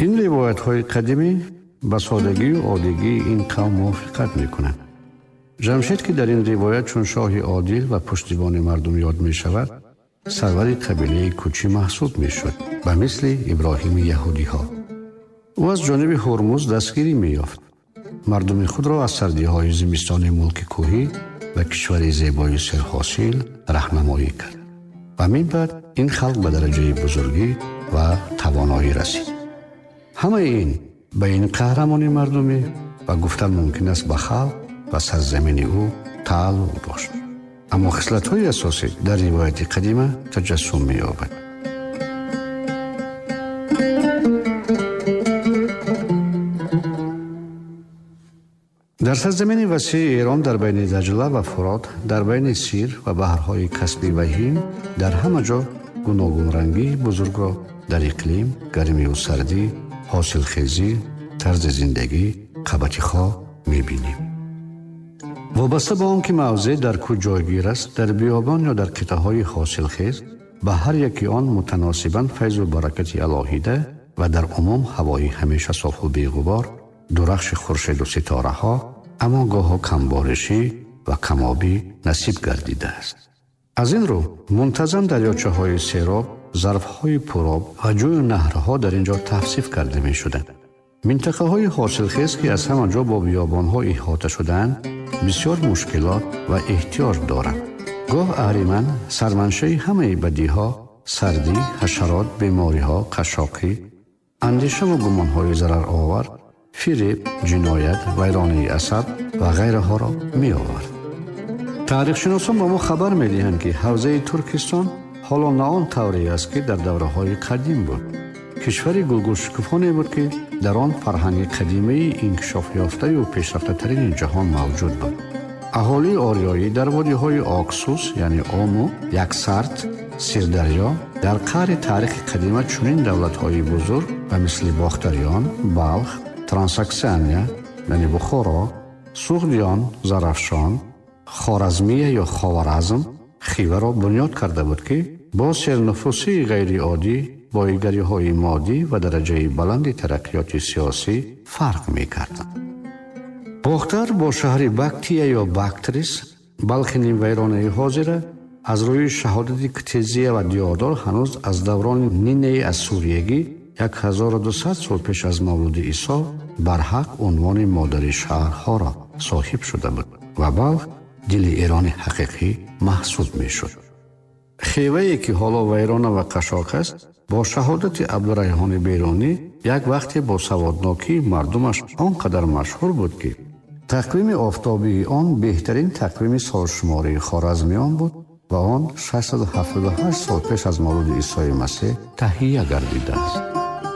این روایت‌های قدیمی با سادگی و عادگی این قوم موافقت می‌کنند. جمشید که در این روایت چون شاه عادل و پشتیبان مردم یاد می‌شود، سرور قبیله کوچی محسوب می‌شد، به مثل ابراهیم یهودی‌ها. او از جانب هرمز دستگیری می‌یافت. مردم خود را از سردی‌های زمستان ملک کوهی و کشور زیبای سرحاصل راهنمایی کرد. و من بعد این خلق به درجه بزرگی و توانایی رسید. همه این به این قهرمان مردمی و گفتن ممکن است به خلق و سرزمین او تعلق داشت. اما خصلت‌های اساسی در روایت قدیمه تجسم می‌یابد. در سرزمین وسیع ایران در بین دجله و فرات، در بین سیر و بحرهای کسبی و هند، در همه جا گوناگون رنگی بزرگ را در اقلیم، گرمی و سردی، حاصل خیزی، طرز زندگی، قبطی خواه می‌بینیم. وابسته به آن که موضع در کجای گیر است، در بیابان یا در کته‌های حاصل خیز، به هر یکی آن متناسباً فیض و برکت الهی ده و در عموم هوای همیشه صاف و بی‌غبار، درخش خورشید و ستاره ها، اما گاه کمبارشی و کمابی نصیب گردیده است. از این رو منتظم دریاچه های سیراب، ظرف های پرآب و جوی و نهرها در اینجا توصیف کرده می شدند. منطقه های حاصلخیز که از همه جا با بیابان ها احاطه شدند، بسیار مشکلات و احتیاج دارند. گاه اهریمن سرمنشه همه بدی ها، سردی، حشرات، بیماری ها، قشاقی، اندیشه و گمان های ضرر آور، فریب، جنایت، ویرانی عصب و غیرها را می آورد. تاریخ شناسان با ما خبر می دهند که حوزه ترکستان حالا نه آن طوری است که در دوره های قدیم بود. کشوری گلگوشکفانه بود که در آن فرهنگ قدیمی انکشاف یافته و پیشرفته ترین جهان موجود بود. اهالی آریایی در وادی های آکسوس یعنی آمو، یکسارت، سیردریا در قعر تاریخ قدیمه چنین دولت های بزرگ و مثل باختریان، بلخ، ترانساکسانیا یعنی بخارا، سوغدیان، زرافشان، خوارزمیه یا خوارزم، خیوه را بنیاد کرده بود که با سرنفوسی غیر عادی با ایگری های مادی و درجه بلند ترقیات سیاسی فرق می کردند. باختر با شهر باکتیه یا باکتریس، بلخ نیم ویرانه حاضره، از روی شهادت کتیزیه و دیادار هنوز از دوران نینه اسوریگی 1200 سال پیش از مولود عیسی برحق عنوان مادر شهرها را صاحب شده بود و بلخ دل ایران حقیقی محسوب می شد. خیوه‌ای که حالا ویرانه و قشاق است، با شهادت عبدالریحان بیرونی یک وقتی با سوادناکی مردمش آنقدر مشهور بود که تقویم آفتابی آن بهترین تقویم سالشماری خوارزمیان بود و آن 678 سال پیش از مولود عیسی مسیح تهیه گردیده است.